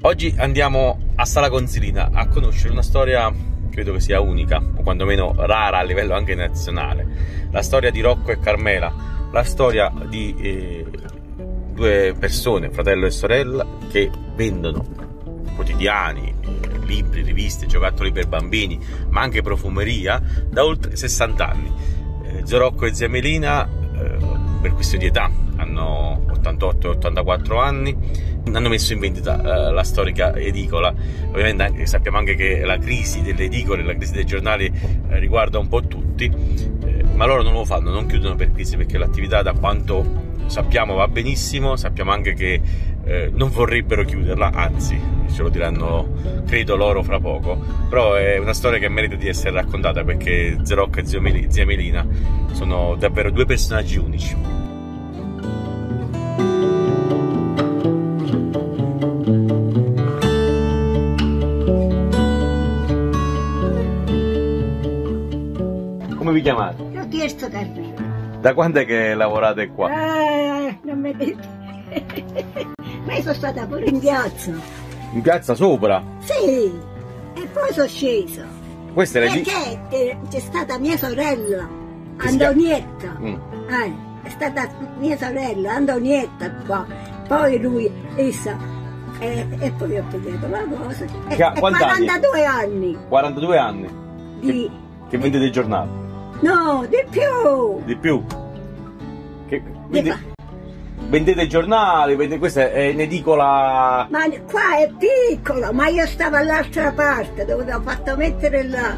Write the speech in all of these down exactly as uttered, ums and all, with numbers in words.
Oggi andiamo a Sala Consilina a conoscere una storia, credo che sia unica, o quantomeno rara a livello anche nazionale. La storia di Rocco e Carmela, la storia di eh, due persone, fratello e sorella, che vendono quotidiani, eh, libri, riviste, giocattoli per bambini, ma anche profumeria da oltre sessanta anni. Eh, zio Rocco e zia Melina, eh, per questione di età, hanno ottantotto e ottantaquattro anni, hanno messo in vendita uh, la storica edicola. Ovviamente anche, sappiamo anche che la crisi delle edicole, la crisi dei giornali eh, riguarda un po' tutti, eh, ma loro non lo fanno, non chiudono per crisi, perché l'attività, da quanto sappiamo, va benissimo. Sappiamo anche che eh, non vorrebbero chiuderla, anzi ce lo diranno credo loro fra poco, però è una storia che merita di essere raccontata, perché zio Rocco e zio Mel- zia Melina sono davvero due personaggi unici. Come vi chiamate? Io ho chiesto Carmela. Da quando è che lavorate qua? Ah, non mi dite. Ma io sono stata pure in piazza. In piazza sopra? Sì, e poi sono sceso. Questa è la Perché eh, c'è stata mia sorella, Che si Antonietta. Mm. Eh, è stata mia sorella, Antonietta qua. Poi lui, essa. Eh, e poi ho pigliato la cosa. E, Che- e quanti anni? quarantadue anni. quarantadue anni Di... che vendete il giornale? No, di più. Di più? Che, quindi Di- vendete il giornale, vendete, questa è un'edicola. Ma qua è piccolo, ma io stavo all'altra parte dove ho fatto mettere là.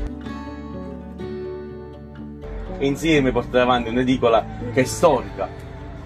E insieme portate avanti un'edicola che è storica.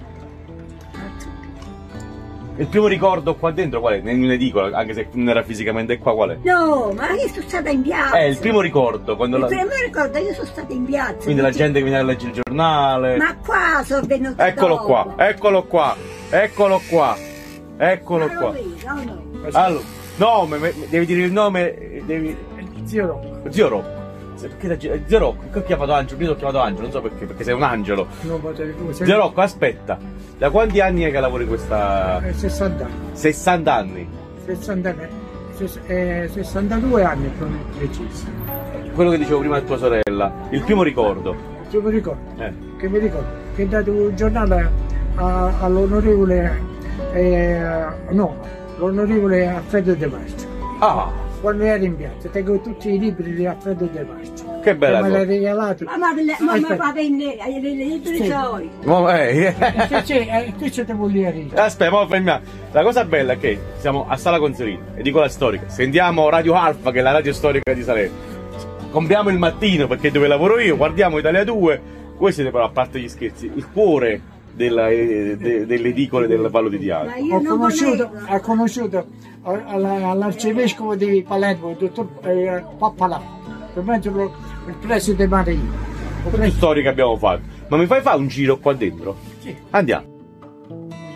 Il primo ricordo qua dentro qual è? Nell'edicola, anche se non era fisicamente qua, qual è? No, ma io sono stata in piazza. Eh, il primo ricordo, quando Il la... primo ricordo, io sono stata in piazza. Quindi la gente che viene a leggere il giornale. Ma qua sono venuta Eccolo dopo. qua, eccolo qua, eccolo qua, eccolo Ma qua. lo vedo, no, no. Allora, nome, me- devi dire il nome, devi... Zio Rocco. Zio Rocco. Perché la ge- Zio Rocco, che ho chiamato Angelo, io l'ho chiamato Angelo, non so perché, perché sei un angelo. Non potevi tu, sei Zio Rocco, aspetta, da quanti anni è che lavori questa... eh, sessanta anni. sessanta anni. sessanta anni. Ses- eh, sessantadue anni per preciso. Quello che dicevo prima a tua sorella, il primo ricordo. Che mi ricordo? Eh. Che mi ricordo? Che hai dato un giornale a- all'onorevole eh, no, l'onorevole Alfredo De Marcio. Ah, Quando eri in piazza, tengo tutti i libri di Alfredo De Marcio. che bella me l'hai cosa. regalato. Ma ma ma ma Aspetta. va bene, ai libri Sì. suoi. Mo- eh, Sì, sì, eh, questo te voglio dire. Aspetta, mo fermiamo. La cosa bella è che siamo a Sala Consilina, edicola storica. Sentiamo Radio Alfa, che è la radio storica di Salerno. Compriamo il mattino, perché è dove lavoro io, guardiamo Italia due. Voi siete però, a parte gli scherzi, il cuore della, eh, de- delle edicole del Vallo di Diano. Ma io Ho non conosciuto, volevo. ho conosciuto alla- all'arcivescovo di Palermo, il dottor eh, Pappalà, per me il il preside Marino. Tutte storie che abbiamo fatto. Ma mi fai fare un giro qua dentro? Sì. Andiamo.